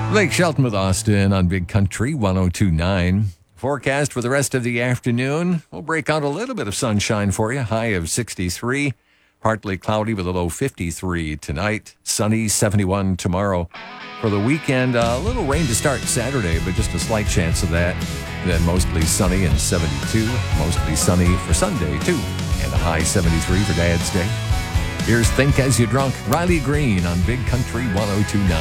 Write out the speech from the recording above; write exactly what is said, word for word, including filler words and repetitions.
Lake Shelton with Austin on Big Country one oh two point nine. Forecast for the rest of the afternoon. We'll break out a little bit of sunshine for you. High of sixty-three. Partly cloudy with a low fifty-three tonight. Sunny seventy-one tomorrow. For the weekend, uh, a little rain to start Saturday, but just a slight chance of that. And then mostly sunny and seventy-two. Mostly sunny for Sunday, too. And a high seventy-three for Dad's Day. Here's Think As You Drunk. Riley Green on Big Country one oh two point nine.